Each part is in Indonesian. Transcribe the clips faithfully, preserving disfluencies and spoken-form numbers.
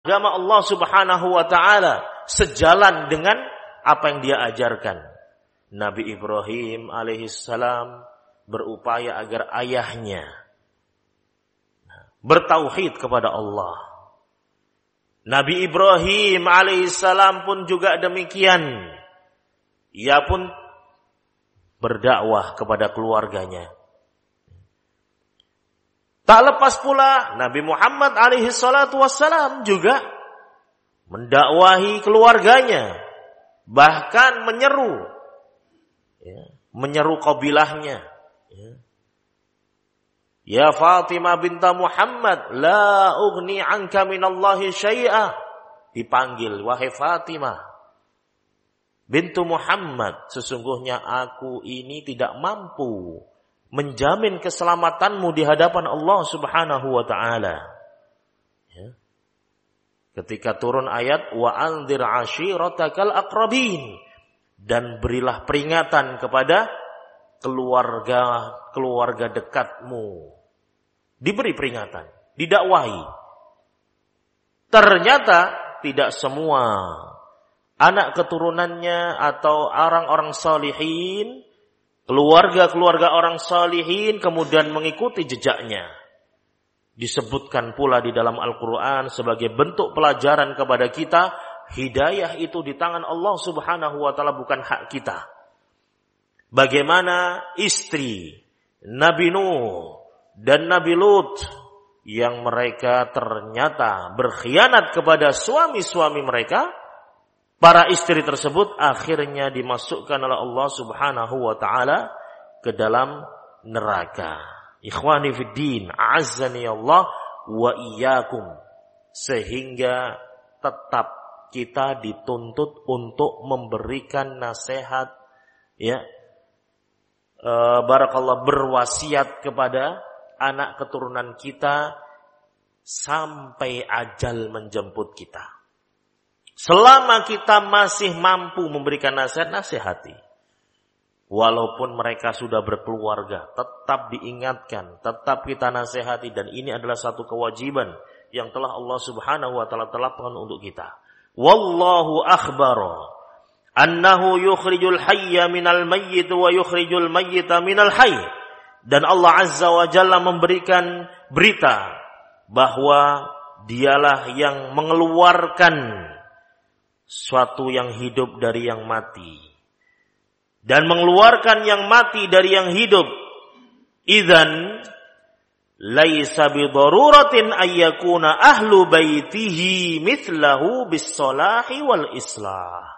agama Allah Subhanahu wa taala sejalan dengan apa yang dia ajarkan. Nabi Ibrahim alaihissalam berupaya agar ayahnya bertauhid kepada Allah. Nabi Ibrahim alaihissalam pun juga demikian. Ia pun berdakwah kepada keluarganya. Tak lepas pula Nabi Muhammad alaihi salatu wassalam juga mendakwahi keluarganya, bahkan menyeru, ya, menyeru kabilahnya. Ya. Ya Fatimah binta Muhammad, la ughni anka minallahi syai'a. Dipanggil, wahai Fatimah bintu Muhammad, sesungguhnya aku ini tidak mampu menjamin keselamatanmu di hadapan Allah Subhanahu wa taala. Ya. Ketika turun ayat wa anzir ashiratakal aqrabin, dan berilah peringatan kepada keluarga keluarga dekatmu. Diberi peringatan, didakwahi. Ternyata tidak semua anak keturunannya atau orang-orang salihin, keluarga-keluarga orang salihin kemudian mengikuti jejaknya. Disebutkan pula di dalam Al-Quran sebagai bentuk pelajaran kepada kita, hidayah itu di tangan Allah Subhanahu wa taala, bukan hak kita. Bagaimana istri Nabi Nuh dan Nabi Lut yang mereka ternyata berkhianat kepada suami-suami mereka, para istri tersebut akhirnya dimasukkan oleh Allah Subhanahu wa taala ke dalam neraka. Ikhwani fid din, a'azzani Allah wa iyyakum. Sehingga tetap kita dituntut untuk memberikan nasihat, ya, e, barakallah, berwasiat kepada anak keturunan kita sampai ajal menjemput kita. Selama kita masih mampu memberikan nasihat, nasihati. Walaupun mereka sudah berkeluarga, tetap diingatkan, tetap kita nasihati, dan ini adalah satu kewajiban yang telah Allah Subhanahu wa taala telapkan untuk kita. Wallahu akhbara annahu yukhrijul hayya minal mayyit wa yukhrijul mayyita minal hayy. Dan Allah Azza wa Jalla memberikan berita bahwa dialah yang mengeluarkan suatu yang hidup dari yang mati, dan mengeluarkan yang mati dari yang hidup. Idzan laisa bidaruratin ayyakuna ahlu baitihi mithlahu bis-salahi wal islah.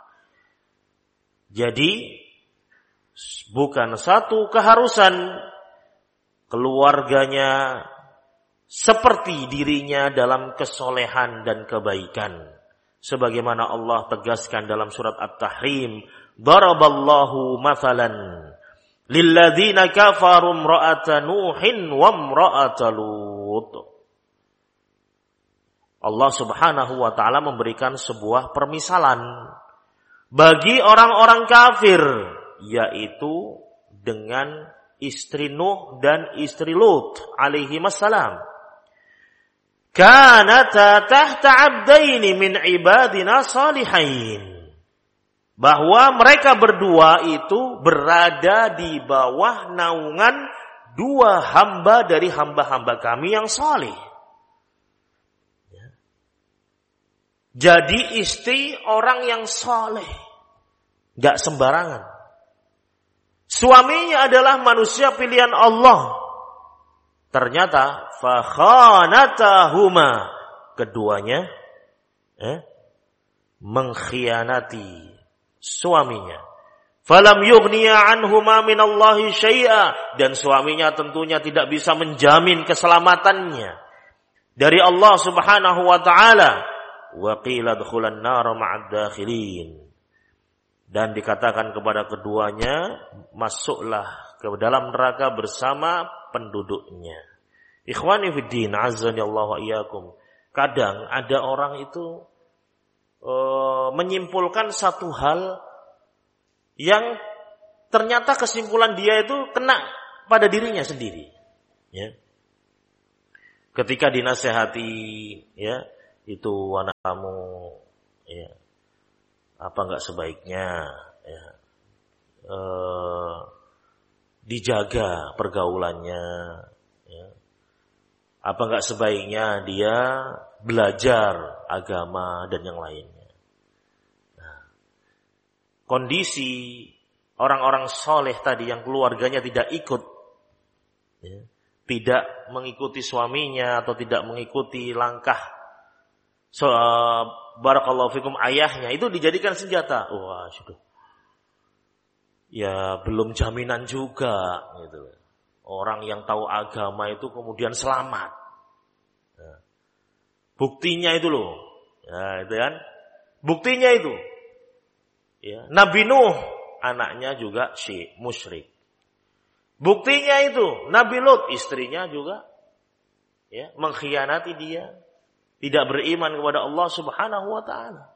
Jadi bukan satu keharusan keluarganya seperti dirinya dalam kesolehan dan kebaikan. Sebagaimana Allah tegaskan dalam surat At-Tahrim, daraballahu mathalan lilladzina kafaru imra'ata Nuhin wa imra'ata Lut. Allah Subhanahu wa taala memberikan sebuah permisalan bagi orang-orang kafir, yaitu dengan istri Nuh dan istri Lut alaihi wassalam. Kanata tahta abdaini min ibadina salihain. Bahwa mereka berdua itu berada di bawah naungan dua hamba dari hamba-hamba kami yang saleh. Jadi istri orang yang saleh, gak sembarangan. Suaminya adalah manusia pilihan Allah. Ternyata fakhanatahuma, keduanya eh, mengkhianati suaminya. Falam yughniya anhuma minallahi syai'a, dan suaminya tentunya tidak bisa menjamin keselamatannya dari Allah Subhanahu wa taala. Wa qila dkhulan nar ma'ad dakhilin, dan dikatakan kepada keduanya, masuklah ke dalam neraka bersama penduduknya. Ikhwani fiddin, azani Allah wa iyyakum. Kadang ada orang itu uh, menyimpulkan satu hal yang ternyata kesimpulan dia itu kena pada dirinya sendiri. Ya. Ketika dinasehati, ya, itu anak kamu, ya, apa enggak sebaiknya, ya, eh, dijaga pergaulannya, ya. Apa enggak sebaiknya dia belajar agama dan yang lainnya. Nah, kondisi orang-orang soleh tadi yang keluarganya tidak ikut, ya, tidak mengikuti suaminya atau tidak mengikuti langkah so, uh, barakallahu fikum ayahnya, itu dijadikan senjata. Wah, sudah. Ya belum jaminan juga, gitu. Orang yang tahu agama itu kemudian selamat. Nah, buktinya itu loh. Ya, itu kan. Buktinya itu. Ya, Nabi Nuh anaknya juga syirk, musyrik. Buktinya itu Nabi Lut istrinya juga, ya, mengkhianati dia, tidak beriman kepada Allah Subhanahu wa taala.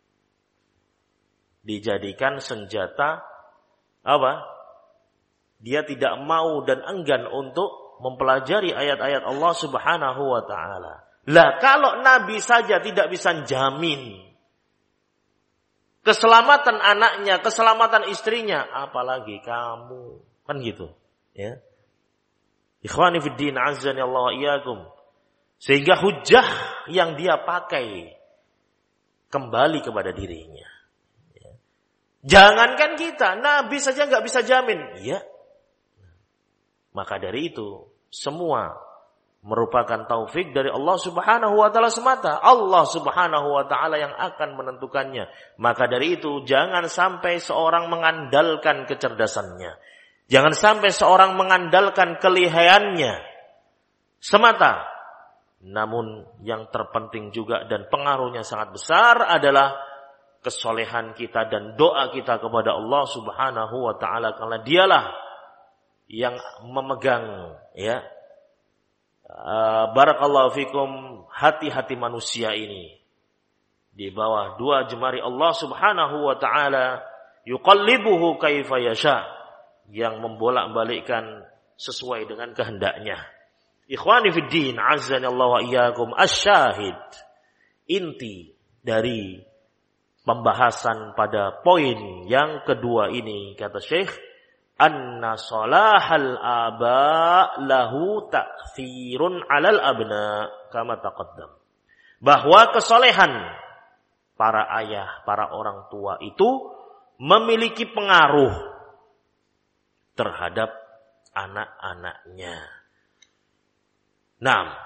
Dijadikan senjata apa? Dia tidak mau dan enggan untuk mempelajari ayat-ayat Allah Subhanahu wa taala. Lah kalau Nabi saja tidak bisa jamin keselamatan anaknya, keselamatan istrinya, apalagi kamu. Kan gitu, ya. Ikhwani fid din, azani Allah wa iyyakum. Sehingga hujjah yang dia pakai kembali kepada dirinya. Ya. Jangankan kita, Nabi saja nggak bisa jamin. Ya. Maka dari itu, semua merupakan taufik dari Allah Subhanahu wa taala semata. Allah Subhanahu wa taala yang akan menentukannya. Maka dari itu, jangan sampai seorang mengandalkan kecerdasannya. Jangan sampai seorang mengandalkan kelihayannya semata. Namun yang terpenting juga dan pengaruhnya sangat besar adalah kesolehan kita dan doa kita kepada Allah Subhanahu wa taala, karena dialah yang memegang, ya, uh, barakallahu fikum, hati-hati manusia ini di bawah dua jemari Allah Subhanahu wa taala, yuqallibuhu kaifa yasha, yang membolak-balikkan sesuai dengan kehendaknya. Ikhwani fid din, azani Allah wa iyyakum, asyahid, inti dari pembahasan pada poin yang kedua ini, kata Syekh, anna salahal aba lahu ta'thirun 'alal abna kama taqaddam. Bahwa kesolehan para ayah, para orang tua itu memiliki pengaruh terhadap anak-anaknya. Naam.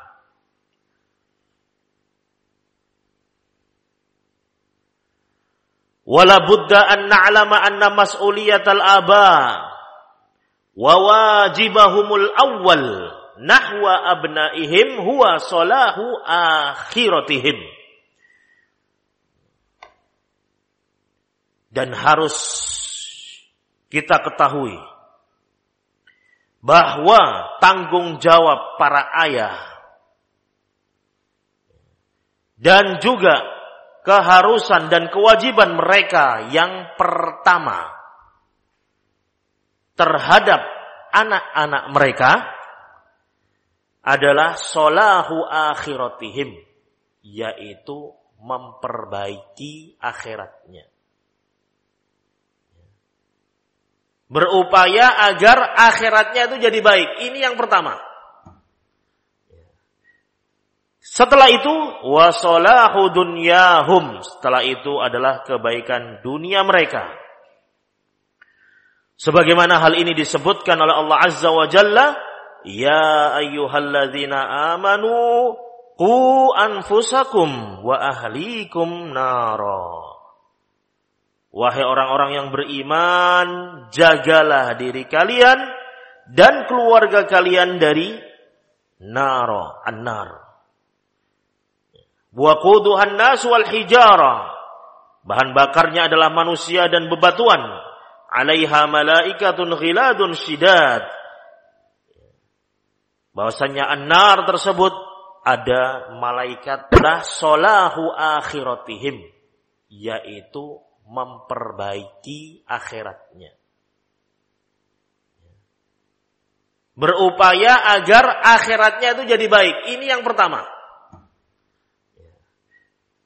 Wala budda an na'lama anna mas'uliyatal aba wa wajibahumul awwal nahwa abnaihim huwa salahu akhiratihim. Dan harus kita ketahui bahwa tanggung jawab para ayah dan juga keharusan dan kewajiban mereka yang pertama terhadap anak-anak mereka adalah solahu akhiratihim, yaitu memperbaiki akhiratnya. Berupaya agar akhiratnya itu jadi baik. Ini yang pertama. Setelah itu, wasolahu dunyahum. Setelah itu adalah kebaikan dunia mereka. Sebagaimana hal ini disebutkan oleh Allah Azza wa Jalla, ya ayyuhalladzina amanu qu anfusakum wa ahlikum nara. Wahai orang-orang yang beriman, jagalah diri kalian dan keluarga kalian dari nara, an-nar. Waquduhan nas wal hijara. Bahan bakarnya adalah manusia dan bebatuan. Alaiha malaikatun ghiladun syidad. Bahwasanya an-nar tersebut ada malaikat lah solahu akhiratihim, yaitu memperbaiki akhiratnya. Berupaya agar akhiratnya itu jadi baik. Ini yang pertama.